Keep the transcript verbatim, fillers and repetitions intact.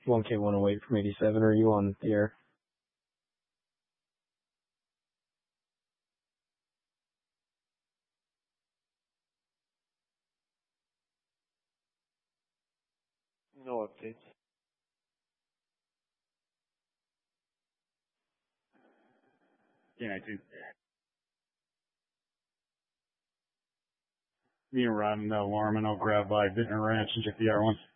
one K one oh eight from eighty-seven. Are you on the air? No updates. Yeah, I do. Me and Rod and uh, Lorman will grab by Vintner Ranch and get the R one.